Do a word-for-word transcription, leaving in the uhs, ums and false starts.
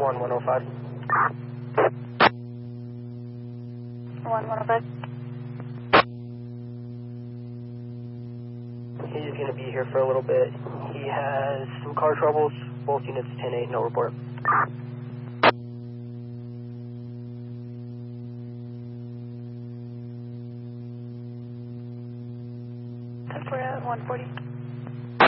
one one oh five. one one oh five. He's going to be here for a little bit. He has some car troubles. Both units ten eight, no report. ten four at one forty.